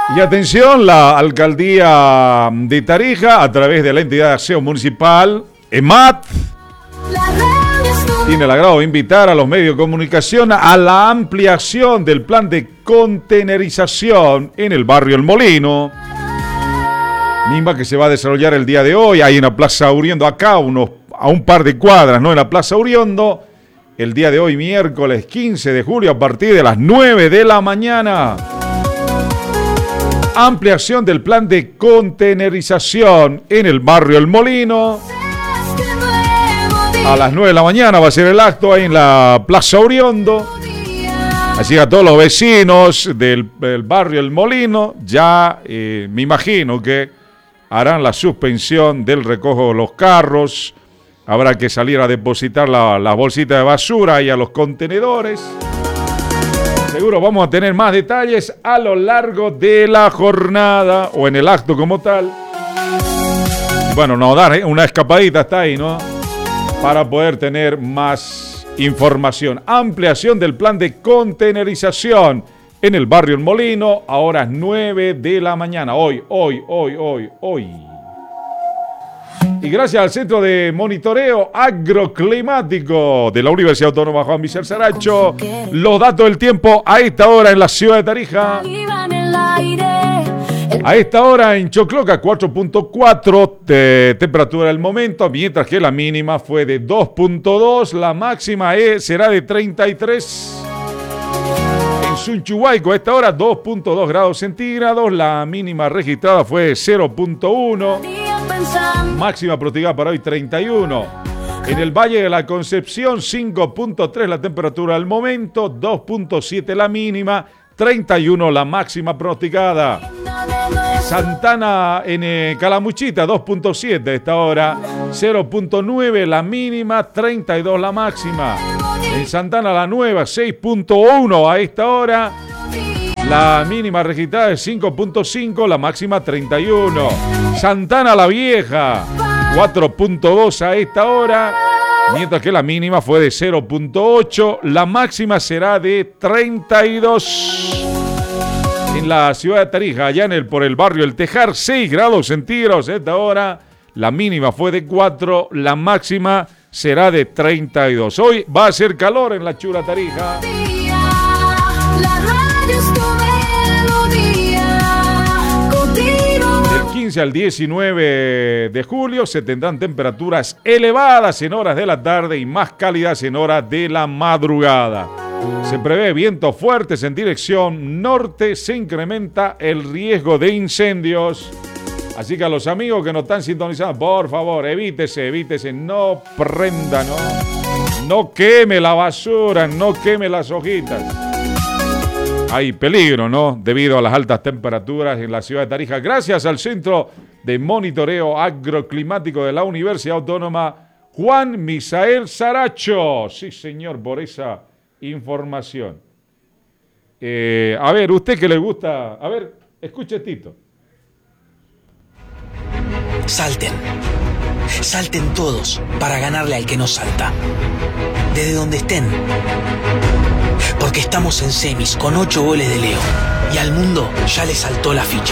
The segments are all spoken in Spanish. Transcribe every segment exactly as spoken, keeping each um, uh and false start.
Y atención, la alcaldía de Tarija, a través de la entidad de aseo municipal, EMAT, tiene el agrado de invitar a los medios de comunicación a la ampliación del plan de contenerización en el barrio El Molino, misma que se va a desarrollar el día de hoy, ahí en la Plaza Uriondo, acá unos, a un par de cuadras, ¿no? En la Plaza Uriondo, el día de hoy, miércoles quince de julio, a partir de las nueve de la mañana. Ampliación del plan de contenerización en el barrio El Molino. A las nueve de la mañana va a ser el acto ahí en la Plaza Uriondo. Así que a todos los vecinos del, del barrio El Molino, ya eh, me imagino que harán la suspensión del recojo de los carros. Habrá que salir a depositar la, las bolsitas de basura y a los contenedores. Seguro vamos a tener más detalles a lo largo de la jornada o en el acto como tal. Bueno, nos dar una escapadita hasta ahí, ¿no? Para poder tener más información. Ampliación del plan de contenerización en el barrio El Molino a horas nueve de la mañana. Hoy, hoy, hoy, hoy, hoy. Y gracias al Centro de Monitoreo Agroclimático de la Universidad Autónoma Juan Michel Saracho, los datos del tiempo a esta hora en la ciudad de Tarija. A esta hora en Chocloca, cuatro punto cuatro de temperatura del momento, mientras que la mínima fue de dos punto dos, la máxima es, será de treinta y tres. En Sunchuhuayco, a esta hora dos punto dos grados centígrados, la mínima registrada fue cero punto uno. Máxima pronosticada para hoy treinta y uno. En el Valle de la Concepción cinco punto tres la temperatura al momento, dos punto siete la mínima, treinta y uno la máxima pronosticada. Santana en eh, Calamuchita dos punto siete esta hora, cero punto nueve la mínima, treinta y dos la máxima. En Santana la Nueva seis punto uno a esta hora. La mínima registrada es cinco punto cinco, la máxima treinta y uno. Santana la Vieja, cuatro punto dos a esta hora, mientras que la mínima fue de cero punto ocho, la máxima será de treinta y dos. En la ciudad de Tarija, allá en el, por el barrio El Tejar, seis grados centígrados a esta hora, la mínima fue de cuatro, la máxima será de treinta y dos. Hoy va a ser calor en la chula Tarija. Del quince al diecinueve de julio se tendrán temperaturas elevadas en horas de la tarde y más cálidas en horas de la madrugada. Se prevé vientos fuertes en dirección norte, se incrementa el riesgo de incendios. Así que a los amigos que nos están sintonizando, por favor, evítese, evítese, no prenda, no, no queme la basura, no queme las hojitas. Hay peligro, ¿no? Debido a las altas temperaturas en la ciudad de Tarija. Gracias al Centro de Monitoreo Agroclimático de la Universidad Autónoma Juan Misael Saracho. Sí, señor, por esa información. Eh, a ver, usted que le gusta... A ver, escuche Tito. Salten. Salten todos para ganarle al que no salta. Desde donde estén. Porque estamos en semis con ocho goles de Leo. Y al mundo ya le saltó la ficha.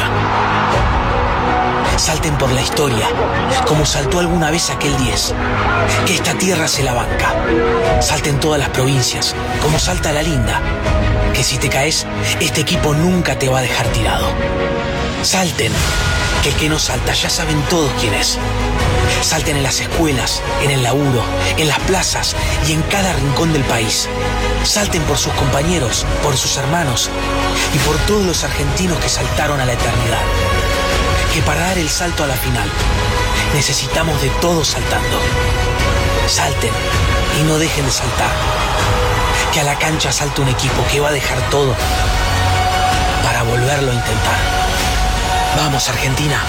Salten por la historia, como saltó alguna vez aquel diez. Que esta tierra se la banca. Salten todas las provincias, como salta la linda. Que si te caes, este equipo nunca te va a dejar tirado. Salten, que el que no salta ya saben todos quién es. Salten en las escuelas, en el laburo, en las plazas y en cada rincón del país. Salten por sus compañeros, por sus hermanos y por todos los argentinos que saltaron a la eternidad. Que para dar el salto a la final necesitamos de todos saltando. Salten y no dejen de saltar. Que a la cancha salte un equipo que va a dejar todo para volverlo a intentar. Vamos, Argentina.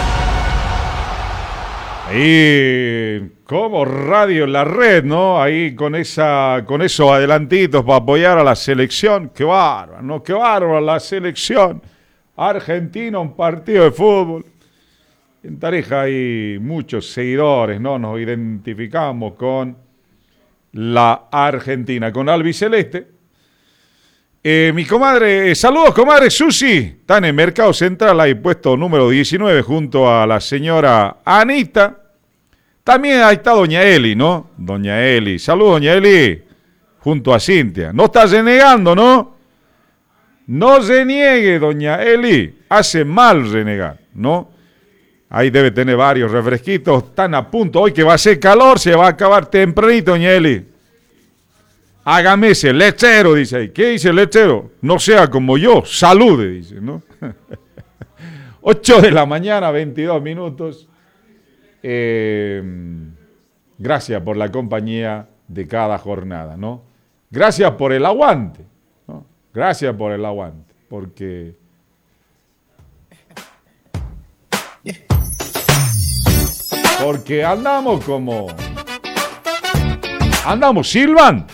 Ahí, como radio en la red, ¿no? Ahí con esa, con esos adelantitos para apoyar a la selección. Qué bárbaro, ¿no? Qué bárbaro la selección argentina, un partido de fútbol. En Tarija hay muchos seguidores, ¿no? Nos identificamos con la Argentina, con albiceleste. Eh, mi comadre, saludos comadre Susi, está en el Mercado Central, ahí puesto número diecinueve junto a la señora Anita. También ahí está doña Eli, ¿no? Doña Eli, saludos doña Eli, junto a Cintia. No está renegando, ¿no? No se niegue, doña Eli, hace mal renegar, ¿no? Ahí debe tener varios refresquitos, están a punto, hoy que va a ser calor, se va a acabar tempranito, doña Eli. Hágame ese lechero, dice ahí. ¿Qué dice el lechero? No sea como yo, salude, dice, ¿no? ocho de la mañana, veintidós minutos. Eh, gracias por la compañía de cada jornada, ¿no? Gracias por el aguante, ¿no? Gracias por el aguante, porque... Porque andamos como... Andamos silbando.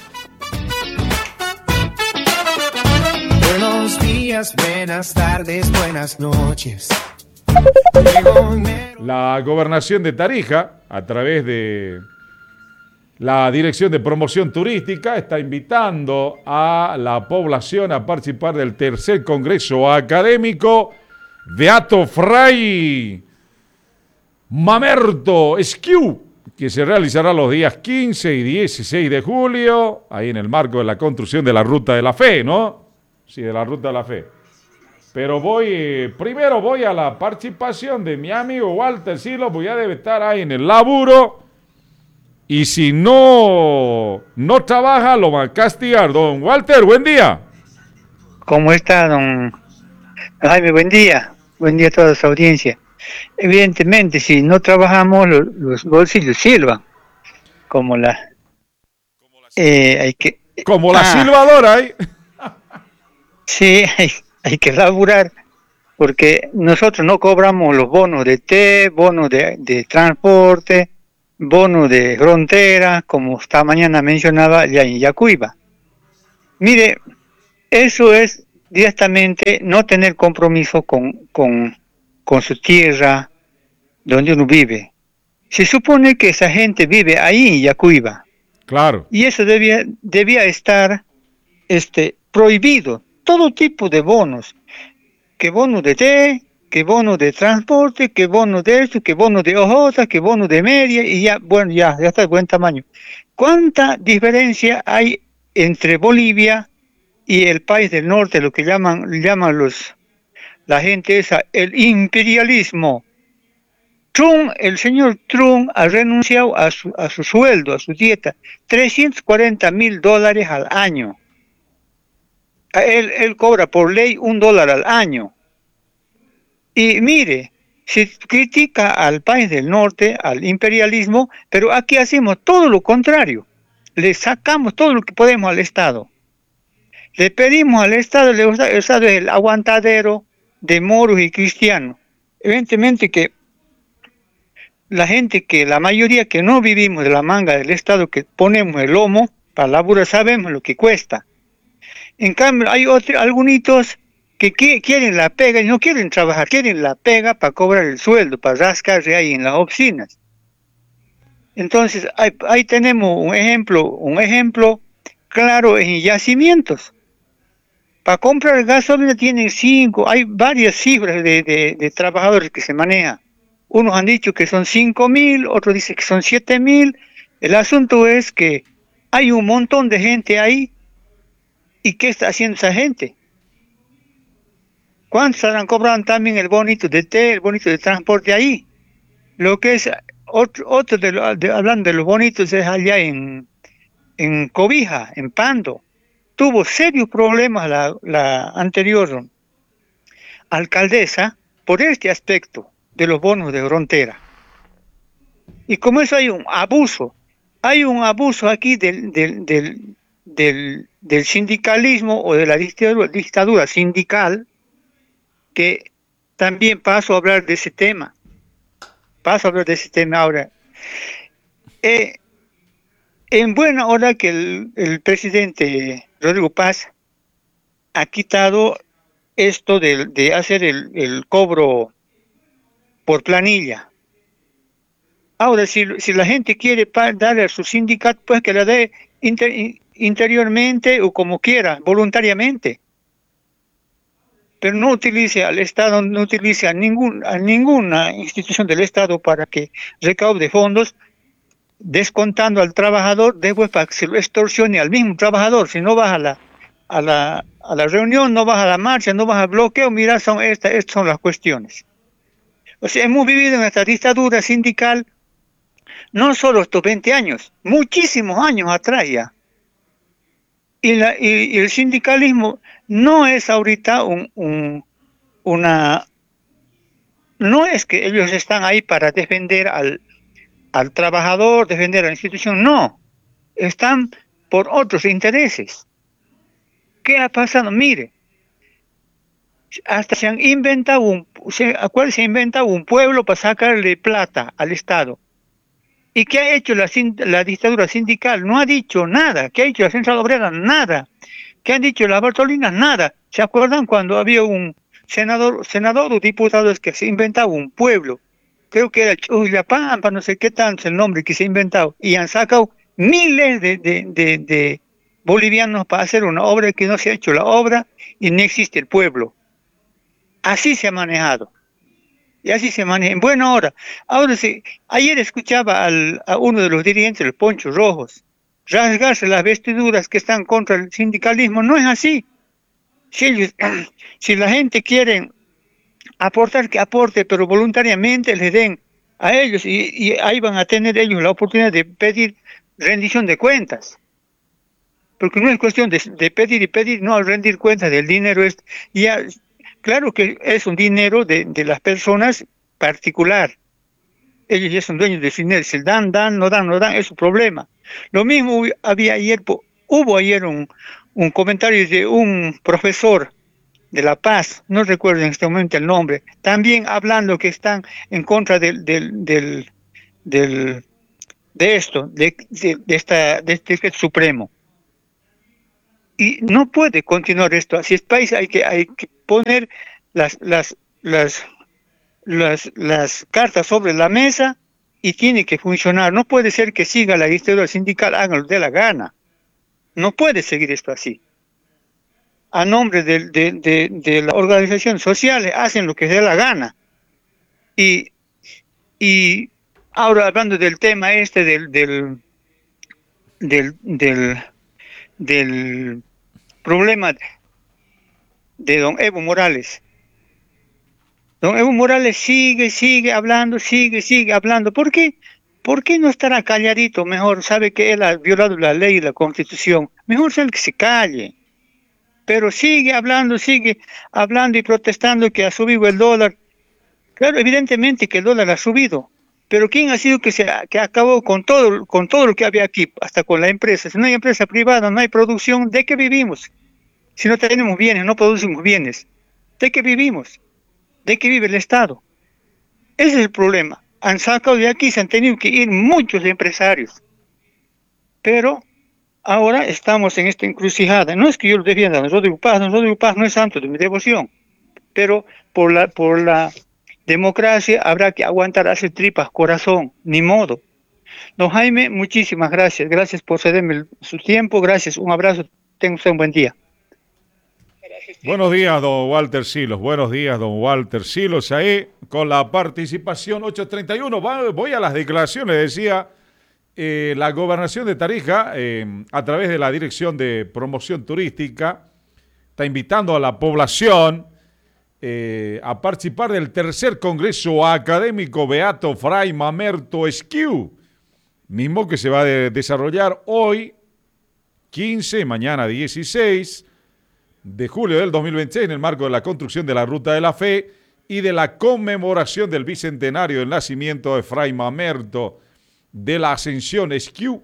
Buenos días, buenas tardes, buenas noches. La gobernación de Tarija, a través de la Dirección de Promoción Turística, está invitando a la población a participar del tercer Congreso Académico Beato Fray Mamerto Esquiu, que se realizará los días quince y dieciséis de julio, ahí en el marco de la construcción de la Ruta de la Fe, ¿no? Sí, de la Ruta de la Fe. Pero voy, eh, primero voy a la participación de mi amigo Walter Silo, pues ya debe estar ahí en el laburo. Y si no, no trabaja, lo va a castigar. Don Walter, buen día. ¿Cómo está, don Jaime? Buen día. Buen día a toda su audiencia. Evidentemente, si no trabajamos, los, los bolsillos silban. Como la... Eh, hay que, como la ah, silbadora, ¿eh? Sí, hay, hay que laburar, porque nosotros no cobramos los bonos de té, bonos de, de transporte, bonos de frontera, como esta mañana mencionaba ya en Yacuiba. Mire, eso es directamente no tener compromiso con, con, con su tierra, donde uno vive. Se supone que esa gente vive ahí en Yacuiba. Claro. Y eso debía, debía estar este, prohibido. Todo tipo de bonos, que bono de té, que bono de transporte, que bono de esto, que bono de hojotas, que bono de media, y ya, bueno, ya, ya está de buen tamaño. ¿Cuánta diferencia hay entre Bolivia y el país del norte, lo que llaman, llaman los, la gente esa, el imperialismo? Trump, el señor Trump ha renunciado a su, a su sueldo, a su dieta, trescientos cuarenta mil dólares al año. Él, él cobra por ley un dólar al año. Y mire, se critica al país del norte, al imperialismo, pero aquí hacemos todo lo contrario. Le sacamos todo lo que podemos al Estado. Le pedimos al Estado, el Estado es el aguantadero de moros y cristianos. Evidentemente que la gente que, la mayoría que no vivimos de la manga del Estado, que ponemos el lomo para laburar, sabemos lo que cuesta. En cambio, hay otros, algunos que quieren la pega y no quieren trabajar, quieren la pega para cobrar el sueldo, para rascarse ahí en las oficinas. Entonces, ahí, ahí tenemos un ejemplo, un ejemplo claro en yacimientos. Para comprar gasolina tienen cinco, hay varias cifras de, de, de trabajadores que se manejan. Unos han dicho que son cinco mil, otros dicen que son siete mil. El asunto es que hay un montón de gente ahí. ¿Y qué está haciendo esa gente? ¿Cuántos estarán cobrando también el bonito de té, el bonito de transporte ahí? Lo que es, otro, otro de, lo, de hablando de los bonitos, es allá en, en Cobija, en Pando. Tuvo serios problemas la, la anterior alcaldesa por este aspecto de los bonos de frontera. Y como eso hay un abuso, hay un abuso aquí del, del, del, del, del sindicalismo o de la dictadura, dictadura sindical, que también paso a hablar de ese tema. Paso a hablar de ese tema ahora. Eh, en buena hora que el, el presidente Rodrigo Paz ha quitado esto de, de hacer el, el cobro por planilla. Ahora, si, si la gente quiere darle a su sindicato, pues que le dé inter, interiormente o como quiera, voluntariamente. Pero no utilice al Estado, no utilice a, ningún, a ninguna institución del Estado para que recaude fondos, descontando al trabajador, después para que se lo extorsione al mismo trabajador. Si no vas a la, a la, a la reunión, no vas a la marcha, no vas al bloqueo, mira, son estas, estas son las cuestiones. O sea, hemos vivido en esta dictadura sindical no solo estos veinte años, muchísimos años atrás ya. Y, la, y, y el sindicalismo no es ahorita un, un, una... No es que ellos están ahí para defender al, al trabajador, defender a la institución, no. Están por otros intereses. ¿Qué ha pasado? Mire, hasta se han inventado un, se, ¿cuál se ha inventado un pueblo para sacarle plata al Estado? ¿Y qué ha hecho la, la dictadura sindical? No ha dicho nada. ¿Qué ha hecho la Central Obrera? Nada. ¿Qué han dicho las Bartolinas? Nada. ¿Se acuerdan cuando había un senador, senador o diputado que se inventaba un pueblo? Creo que era Chullapampa, no sé qué tanto es el nombre que se ha inventado. Y han sacado miles de, de, de, de bolivianos para hacer una obra que no se ha hecho la obra y no existe el pueblo. Así se ha manejado. Y así se maneja en buena hora. Ahora sí, ayer escuchaba al, a uno de los dirigentes, el Poncho Rojos, rasgarse las vestiduras que están contra el sindicalismo. No es así. Si, ellos, si la gente quiere aportar, que aporte, pero voluntariamente les den a ellos y, y ahí van a tener ellos la oportunidad de pedir rendición de cuentas. Porque no es cuestión de, de pedir y pedir, no, rendir cuentas del dinero. Es, ya, claro que es un dinero de, de las personas particular. Ellos ya son dueños de su dinero. Si dan, dan, no dan, no dan, es su problema. Lo mismo había ayer, hubo ayer un, un comentario de un profesor de La Paz, no recuerdo en este momento el nombre, también hablando que están en contra del, del, del, del de esto, de, de, de, esta, de este decreto supremo. Y no puede continuar esto. Así es país, hay que, hay que poner las, las, las, las, las cartas sobre la mesa y tiene que funcionar. No puede ser que siga la dictadura sindical, hagan lo de la gana. No puede seguir esto así. A nombre de, de, de, de las organizaciones sociales hacen lo que dé la gana. Y, y ahora hablando del tema este del del del, del, del problema de don Evo Morales. Don Evo Morales sigue, sigue hablando, sigue, sigue hablando. ¿Por qué? ¿Por qué no estará calladito? Mejor sabe que él ha violado la ley y la Constitución. Mejor sea el que se calle. Pero sigue hablando, sigue hablando y protestando que ha subido el dólar. Claro, evidentemente que el dólar ha subido. Pero ¿quién ha sido que se que acabó con todo, con todo lo que había aquí, hasta con la empresa? Si no hay empresa privada, no hay producción, ¿de qué vivimos? Si no tenemos bienes, no producimos bienes, ¿de qué vivimos? ¿De qué vive el Estado? Ese es el problema. Han sacado de aquí, se han tenido que ir muchos empresarios. Pero ahora estamos en esta encrucijada. No es que yo lo defienda, don Rodrigo Paz, don Rodrigo Paz no es santo de mi devoción. Pero por la, por la democracia habrá que aguantar, hacer tripas, corazón, ni modo. Don Jaime, muchísimas gracias. Gracias por cederme su tiempo. Gracias, un abrazo. Tenga usted un buen día. Buenos días, don Walter Silos. Buenos días, don Walter Silos. Ahí con la participación ocho treinta y uno. Voy a las declaraciones. Decía eh, la gobernación de Tarija, eh, a través de la Dirección de Promoción Turística, está invitando a la población eh, a participar del tercer Congreso Académico Beato Fray Mamerto Esquiu, mismo que se va a de desarrollar hoy, quince, mañana dieciséis de julio del dos mil veintiséis, en el marco de la construcción de la Ruta de la Fe y de la conmemoración del bicentenario del nacimiento de Fray Mamerto de la Ascensión Esquiu,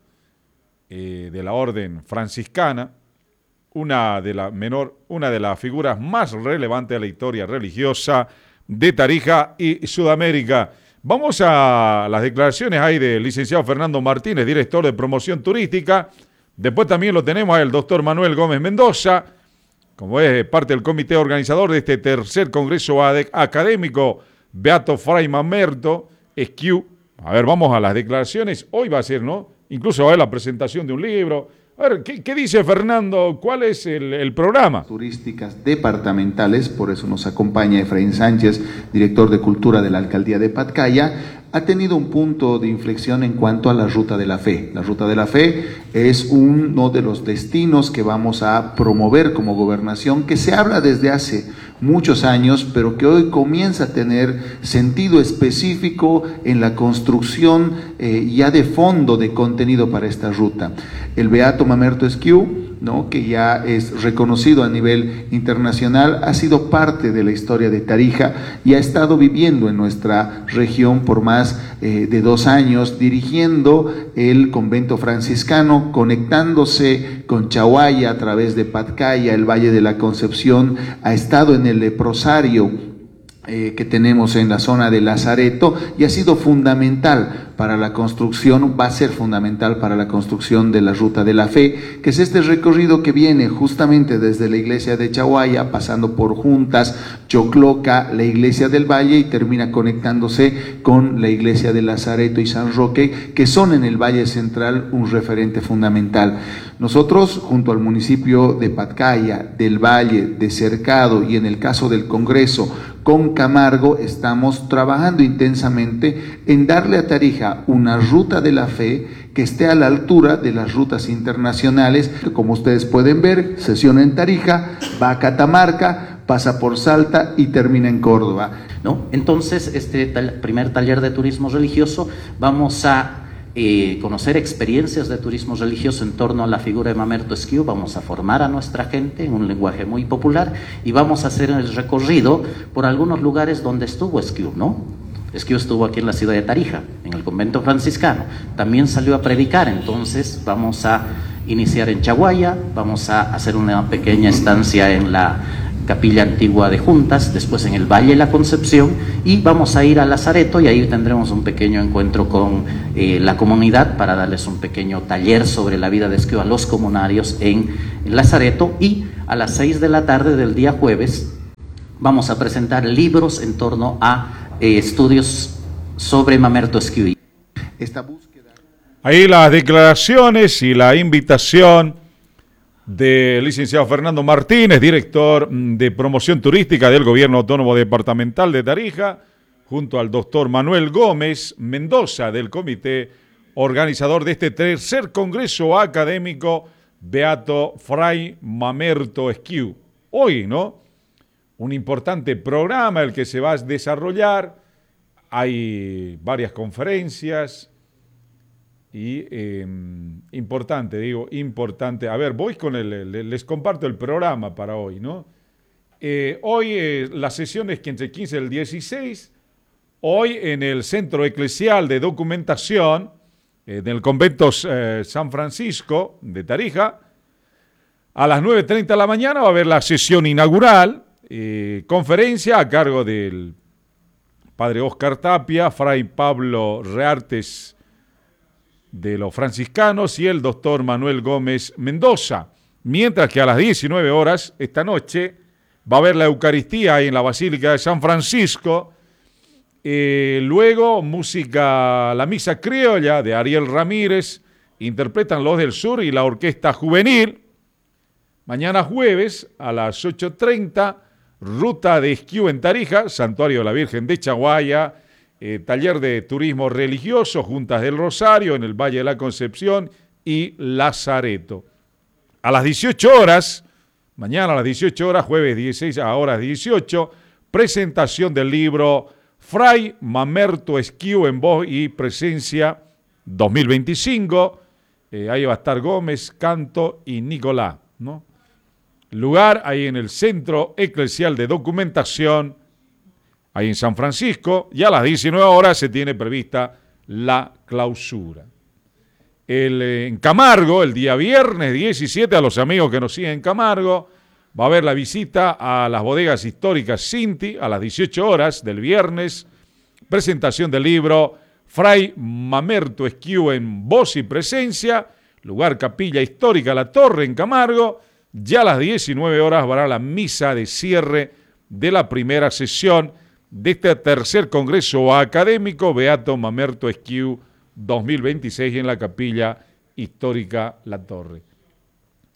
eh, de la Orden Franciscana, una de, la menor, una de las figuras más relevantes de la historia religiosa de Tarija y Sudamérica. Vamos a las declaraciones ahí del licenciado Fernando Martínez, director de Promoción Turística. Después también lo tenemos al doctor Manuel Gómez Mendoza, como es parte del comité organizador de este tercer Congreso Académico Beato Fray Mamerto Esquiu. A ver, vamos a las declaraciones. Hoy va a ser, ¿no? Incluso va a haber la presentación de un libro. A ver, ¿qué, qué dice Fernando? ¿Cuál es el, el programa? Turísticas departamentales, por eso nos acompaña Efraín Sánchez, director de Cultura de la Alcaldía de Patcaya. Ha tenido un punto de inflexión en cuanto a la Ruta de la Fe. La Ruta de la Fe es uno de los destinos que vamos a promover como gobernación, que se habla desde hace muchos años, pero que hoy comienza a tener sentido específico en la construcción eh, ya de fondo de contenido para esta ruta. El Beato Mamerto Esquiú, ¿no?, que ya es reconocido a nivel internacional, ha sido parte de la historia de Tarija y ha estado viviendo en nuestra región por más eh, de dos años, dirigiendo el convento franciscano, conectándose con Chaguaya a través de Patcaya, el Valle de la Concepción, ha estado en el leprosario Eh, que tenemos en la zona de Lazareto y ha sido fundamental para la construcción, va a ser fundamental para la construcción de la Ruta de la Fe, que es este recorrido que viene justamente desde la iglesia de Chaguaya, pasando por Juntas, Chocloca, la iglesia del Valle y termina conectándose con la iglesia de Lazareto y San Roque, que son en el Valle Central un referente fundamental. Nosotros, junto al municipio de Patcaya, del Valle, de Cercado y en el caso del Congreso, con Camargo, estamos trabajando intensamente en darle a Tarija una ruta de la fe que esté a la altura de las rutas internacionales. Como ustedes pueden ver, sesiona en Tarija, va a Catamarca, pasa por Salta y termina en Córdoba, ¿no? Entonces, este tal, primer taller de turismo religioso, vamos a eh, conocer experiencias de turismo religioso en torno a la figura de Mamerto Esquiú, vamos a formar a nuestra gente en un lenguaje muy popular y vamos a hacer el recorrido por algunos lugares donde estuvo Esquiú, ¿no? Esquiú estuvo aquí en la ciudad de Tarija, en el convento franciscano, también salió a predicar, entonces vamos a iniciar en Chaguaya, vamos a hacer una pequeña estancia en la Capilla Antigua de Juntas, después en el Valle de la Concepción y vamos a ir a Lazareto y ahí tendremos un pequeño encuentro con eh, la comunidad para darles un pequeño taller sobre la vida de Esquiú a los comunarios en, en Lazareto y a las seis de la tarde del día jueves vamos a presentar libros en torno a eh, estudios sobre Mamerto Esquiú. Esta búsqueda... Ahí las declaraciones y la invitación del licenciado Fernando Martínez, director de promoción turística del Gobierno Autónomo Departamental de Tarija, junto al doctor Manuel Gómez Mendoza, del comité organizador de este tercer congreso académico Beato Fray Mamerto Esquiú. Hoy, ¿no? Un importante programa el que se va a desarrollar, hay varias conferencias, y eh, importante, digo, importante. A ver, voy con el, les comparto el programa para hoy, ¿no? Eh, hoy eh, la sesión es entre quince y el dieciséis, hoy en el Centro Eclesial de Documentación eh, del Convento eh, San Francisco de Tarija, a las nueve treinta de la mañana va a haber la sesión inaugural, eh, conferencia a cargo del padre Oscar Tapia, fray Pablo Reartes de los franciscanos y el doctor Manuel Gómez Mendoza, mientras que a las diecinueve horas esta noche va a haber la Eucaristía ahí en la Basílica de San Francisco, eh, luego música, la misa criolla de Ariel Ramírez, interpretan Los del Sur y la Orquesta Juvenil. Mañana jueves a las ocho treinta, ruta de Esquiú en Tarija, Santuario de la Virgen de Chaguaya, Eh, taller de turismo religioso, Juntas del Rosario, en el Valle de la Concepción y Lazareto. A las dieciocho horas, mañana a las dieciocho horas, jueves dieciséis a horas dieciocho, presentación del libro Fray Mamerto Esquiú en voz y presencia dos mil veinticinco. Eh, ahí va a estar Gómez, Canto y Nicolás, ¿no? Lugar ahí en el Centro Eclesial de Documentación, ahí en San Francisco, y a las diecinueve horas se tiene prevista la clausura. El, eh, en Camargo, el día viernes diecisiete, a los amigos que nos siguen en Camargo, va a haber la visita a las bodegas históricas Cinti a las dieciocho horas del viernes, presentación del libro Fray Mamerto Esquiú en voz y presencia, lugar Capilla Histórica La Torre en Camargo, ya a las diecinueve horas habrá la misa de cierre de la primera sesión de este tercer congreso académico Beato Mamerto Esquiú dos mil veintiséis en la Capilla Histórica La Torre.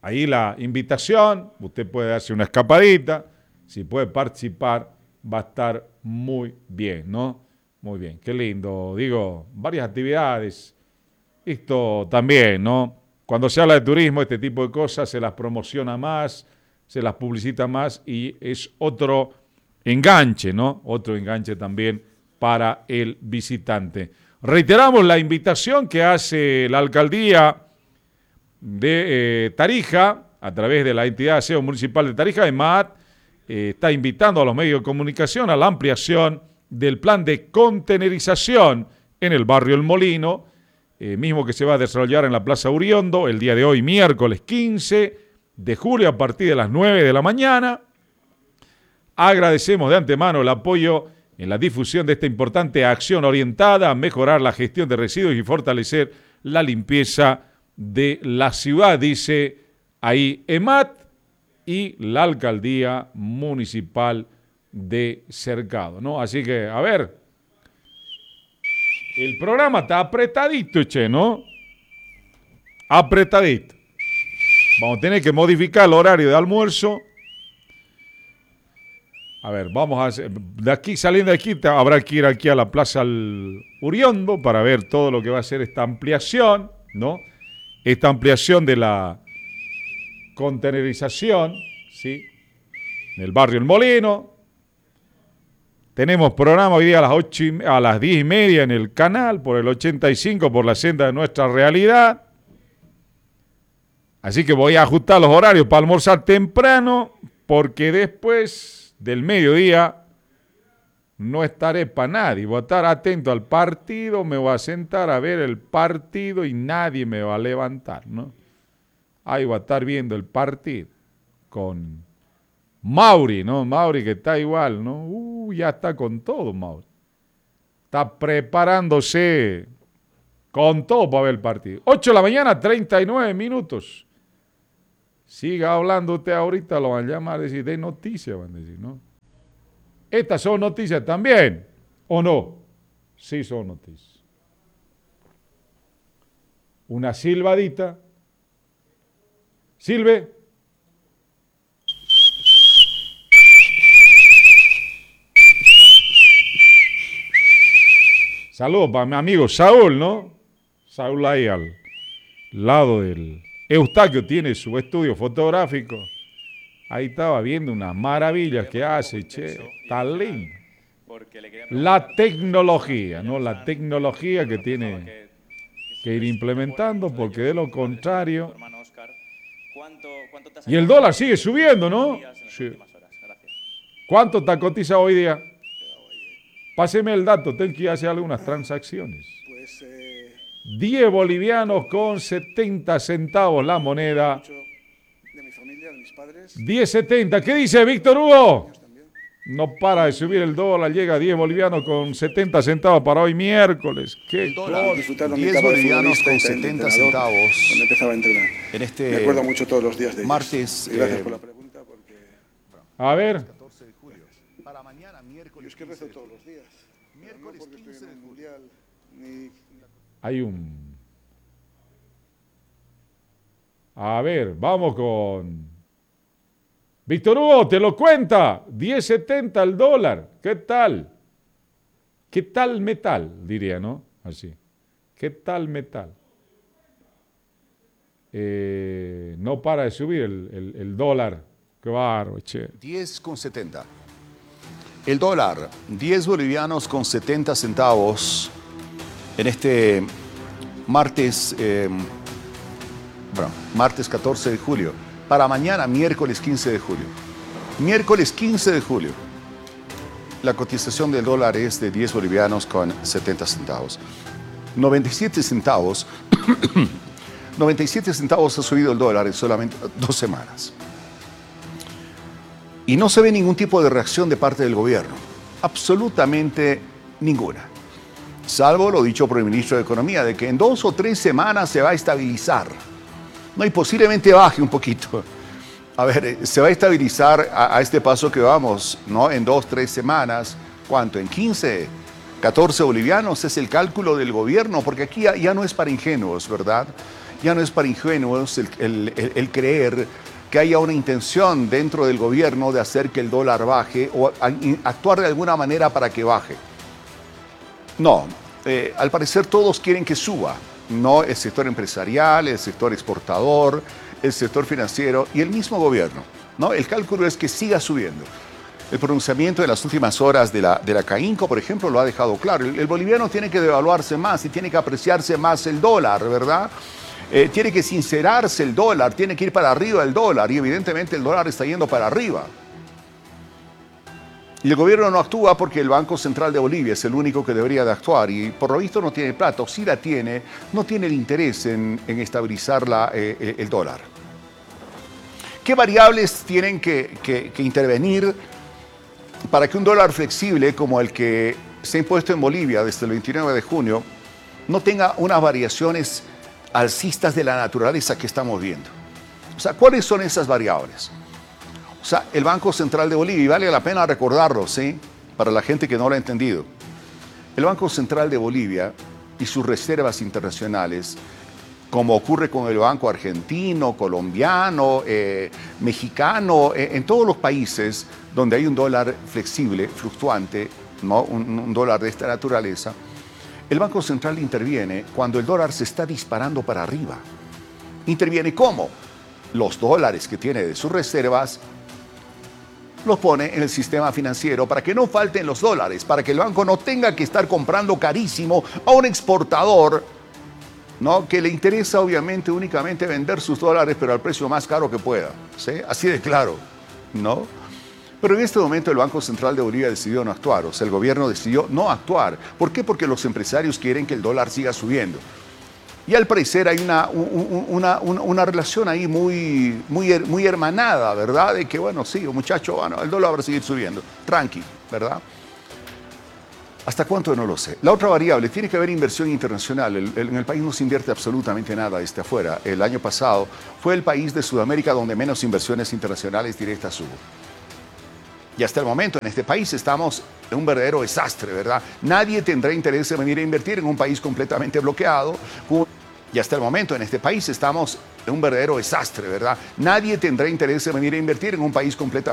ahí la invitación, usted puede darse una escapadita, si puede participar, va a estar muy bien, ¿no? Muy bien, qué lindo. Digo, varias actividades. Esto también, ¿no? Cuando se habla de turismo, este tipo de cosas se las promociona más, se las publicita más y es otro enganche, ¿no? Otro enganche también para el visitante. Reiteramos la invitación que hace la alcaldía de eh, Tarija, a través de la entidad de aseo municipal de Tarija, EMAT, eh, está invitando a los medios de comunicación a la ampliación del plan de contenerización en el barrio El Molino, eh, mismo que se va a desarrollar en la Plaza Uriondo el día de hoy, miércoles quince de julio, a partir de las nueve de la mañana. Agradecemos de antemano el apoyo en la difusión de esta importante acción orientada a mejorar la gestión de residuos y fortalecer la limpieza de la ciudad, dice ahí EMAT y la Alcaldía Municipal de Cercado, ¿no? Así que, a ver, el programa está apretadito, che, ¿no? Apretadito. Vamos a tener que modificar el horario de almuerzo. A ver, vamos a hacer, de aquí, saliendo de aquí, habrá que ir aquí a la Plaza Uriondo para ver todo lo que va a ser esta ampliación, ¿no? Esta ampliación de la contenerización, ¿sí? En el barrio El Molino. Tenemos programa hoy día a las, ocho y, a las diez y media en el canal, por el ochenta y cinco, por la senda de nuestra realidad. Así que voy a ajustar los horarios para almorzar temprano, porque después del mediodía no estaré para nadie. Voy a estar atento al partido, me voy a sentar a ver el partido y nadie me va a levantar, ¿no? Ahí voy a estar viendo el partido con Mauri, ¿no? Mauri que está igual, ¿no? Uh, ya está con todo, Mauri. Está preparándose con todo para ver el partido. ocho de la mañana, treinta y nueve minutos. Siga hablando usted ahorita, lo van a llamar a decir, de noticias, van a decir, ¿no? Estas son noticias también, ¿o no? Sí son noticias. Una silbadita. Silve. Saludos para mi amigo Saúl, ¿no? Saúl ahí al lado del... Eustaquio tiene su estudio fotográfico. Ahí estaba viendo unas maravillas que hace, che. Está lindo. La tecnología, ¿no? La tecnología que tiene que ir implementando, porque de lo contrario... Y el dólar sigue subiendo, ¿no? Sí. ¿Cuánto está cotizado hoy día? Páseme el dato, tengo que ir a hacer algunas transacciones. diez bolivianos con setenta centavos la moneda. diez setenta. ¿Qué dice Víctor Hugo? No para de subir el dólar, llega a diez bolivianos con setenta centavos para hoy miércoles. ¿Qué el dólar, diez bolivianos con setenta centavos. Cuando empezaba a entrenar. En este Me acuerdo mucho todos los días de martes. ellos. Gracias eh, por la pregunta. Porque... A ver. catorce de julio. Para mañana, miércoles. Yo es que rezo todos los días. Miércoles no porque quince estoy en de el julio. mundial. Ni... Hay un... A ver, vamos con... Víctor Hugo, te lo cuenta. diez setenta el dólar. ¿Qué tal? ¿Qué tal metal? Diría, ¿no? Así. ¿Qué tal metal? Eh, no para de subir el, el, el dólar. Qué barro, che. diez con setenta. El dólar, diez bolivianos con setenta centavos en este martes, eh, bueno, martes catorce de julio. Para mañana, miércoles quince de julio. Miércoles quince de julio. La cotización del dólar es de diez bolivianos con setenta centavos. noventa y siete centavos. noventa y siete centavos ha subido el dólar en solamente dos semanas. Y no se ve ningún tipo de reacción de parte del gobierno. Absolutamente ninguna. Salvo lo dicho por el ministro de Economía, de que en dos o tres semanas se va a estabilizar. No, y posiblemente baje un poquito. A ver, se va a estabilizar a, a este paso que vamos, ¿no? En dos, tres semanas. ¿Cuánto? ¿En quince, catorce bolivianos? Es el cálculo del gobierno, porque aquí ya, ya no es para ingenuos, ¿verdad? Ya no es para ingenuos el, el, el, el creer que haya una intención dentro del gobierno de hacer que el dólar baje o actuar de alguna manera para que baje. No, eh, al parecer todos quieren que suba, no el sector empresarial, el sector exportador, el sector financiero y el mismo gobierno, ¿no? El cálculo es que siga subiendo. El pronunciamiento de las últimas horas de la, de la CAINCO, por ejemplo, lo ha dejado claro. El, el boliviano tiene que devaluarse más y tiene que apreciarse más el dólar, ¿verdad? Eh, tiene que sincerarse el dólar, tiene que ir para arriba el dólar y evidentemente el dólar está yendo para arriba. Y el gobierno no actúa porque el Banco Central de Bolivia es el único que debería de actuar y por lo visto no tiene plata, o si la tiene, no tiene el interés en, en estabilizar la, eh, el dólar. ¿Qué variables tienen que, que, que intervenir para que un dólar flexible como el que se ha impuesto en Bolivia desde el veintinueve de junio no tenga unas variaciones alcistas de la naturaleza que estamos viendo? O sea, ¿cuáles son esas variables? O sea, el Banco Central de Bolivia, y vale la pena recordarlo, ¿sí? Para la gente que no lo ha entendido. El Banco Central de Bolivia y sus reservas internacionales, como ocurre con el Banco Argentino, Colombiano, eh, Mexicano, eh, en todos los países donde hay un dólar flexible, fluctuante, ¿no? un, un dólar de esta naturaleza, el Banco Central interviene cuando el dólar se está disparando para arriba. ¿Interviene cómo? Los dólares que tiene de sus reservas los pone en el sistema financiero para que no falten los dólares, para que el banco no tenga que estar comprando carísimo a un exportador, ¿no? Que le interesa obviamente únicamente vender sus dólares, pero al precio más caro que pueda, ¿sí? Así de claro, ¿no? Pero en este momento el Banco Central de Bolivia decidió no actuar, o sea, el gobierno decidió no actuar. ¿Por qué? Porque los empresarios quieren que el dólar siga subiendo. Y al parecer hay una, una, una, una relación ahí muy, muy, muy hermanada, ¿verdad? De que, bueno, sí, muchacho, bueno, el dólar va a seguir subiendo. Tranqui, ¿verdad? ¿Hasta cuánto? No lo sé. La otra variable, tiene que haber inversión internacional. El, el, en el país no se invierte absolutamente nada desde afuera. El año pasado fue el país de Sudamérica donde menos inversiones internacionales directas hubo. Y hasta el momento en este país estamos en un verdadero desastre, ¿verdad? Nadie tendrá interés en venir a invertir en un país completamente bloqueado. Y hasta el momento en este país estamos en un verdadero desastre, ¿verdad? Nadie tendrá interés en venir a invertir en un país completamente